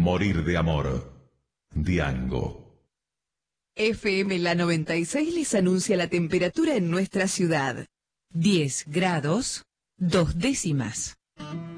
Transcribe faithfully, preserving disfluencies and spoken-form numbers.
morir de amor. Diango. F M La noventa y seis les anuncia la temperatura en nuestra ciudad. diez grados, dos décimas.